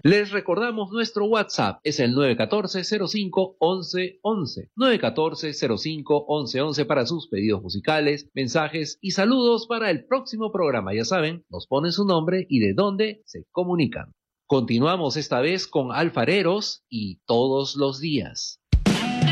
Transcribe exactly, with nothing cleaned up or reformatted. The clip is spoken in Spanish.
Les recordamos nuestro WhatsApp, es el nueve uno cuatro, cero cinco, once once, nueve uno cuatro, cero cinco, once once para sus pedidos musicales, mensajes y saludos para el próximo programa. Ya saben, nos ponen su nombre y de dónde se comunican. Continuamos esta vez con Alfareros y Todos los Días.